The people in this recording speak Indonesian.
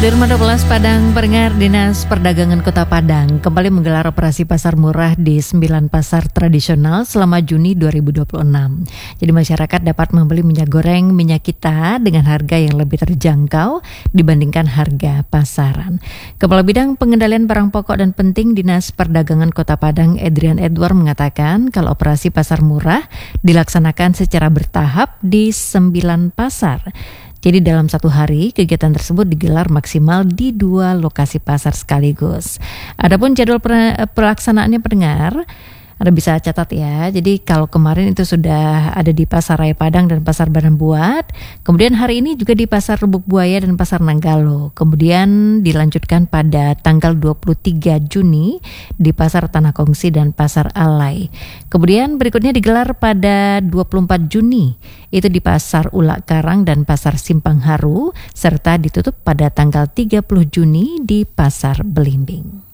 Dirma 12 Padang, pendengar, Dinas Perdagangan Kota Padang kembali menggelar operasi pasar murah di 9 pasar tradisional selama Juni 2026. Jadi masyarakat dapat membeli minyak goreng, minyak kita dengan harga yang lebih terjangkau dibandingkan harga pasaran. Kepala Bidang Pengendalian Barang Pokok dan Penting Dinas Perdagangan Kota Padang, Adrian Edward, mengatakan kalau operasi pasar murah dilaksanakan secara bertahap di 9 pasar. Jadi dalam satu hari, kegiatan tersebut digelar maksimal di 2 lokasi pasar sekaligus. Adapun jadwal pelaksanaannya, pendengar, Anda bisa catat ya. Jadi kalau kemarin itu sudah ada di Pasar Raya Padang dan Pasar Badan Buat. Kemudian hari ini juga di Pasar Lubuk Buaya dan Pasar Nanggalo. Kemudian dilanjutkan pada tanggal 23 Juni di Pasar Tanah Kongsi dan Pasar Alai. Kemudian berikutnya digelar pada 24 Juni. Itu di Pasar Ulak Karang dan Pasar Simpang Haru. Serta ditutup pada tanggal 30 Juni di Pasar Belimbing.